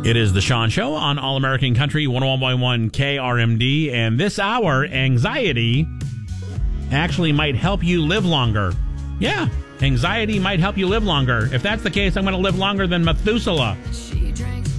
It is the Sean Show on All American Country 101.1 KRMD, and this hour, anxiety actually might help you live longer. Yeah, anxiety might help you live longer. If that's the case, I'm going to live longer than Methuselah.